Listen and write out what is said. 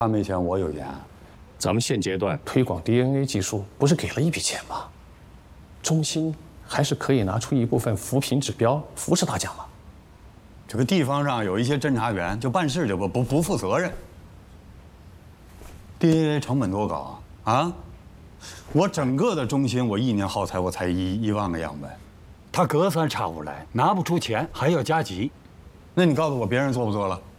他没钱，我有钱。 咱们现阶段推广 DNA 技术，不是给了一笔钱吗？中心还是可以拿出一部分扶贫指标扶持大家嘛。 这个地方上有一些侦查员，就办事就不负责任。DNA 成本多高啊？我整个的中心，我1年耗材我才1万个样本， 他隔三差五来，拿不出钱还要加急。 那你告诉我别人做不做了？